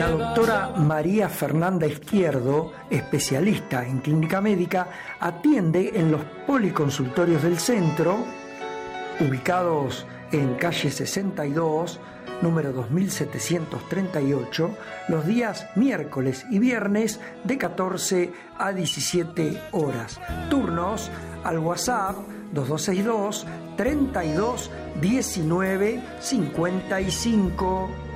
La doctora María Fernanda Izquierdo, especialista en clínica médica, atiende en los policonsultorios del centro, ubicados en calle 62, número 2738, los días miércoles y viernes de 14 a 17 horas. Turnos al WhatsApp 2262 32 19 55.